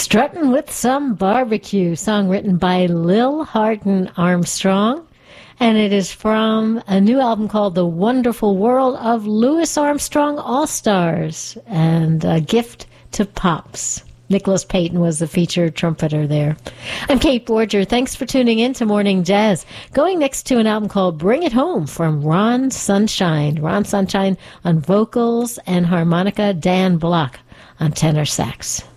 Struttin' with Some Barbecue, song written by Lil Hardin Armstrong. And it is from a new album called The Wonderful World of Louis Armstrong All-Stars, and a gift to Pops. Nicholas Payton was the featured trumpeter there. I'm Kate Borger. Thanks for tuning in to Morning Jazz. Going next to an album called Bring It Home from Ron Sunshine. Ron Sunshine on vocals and harmonica, Dan Block on tenor sax.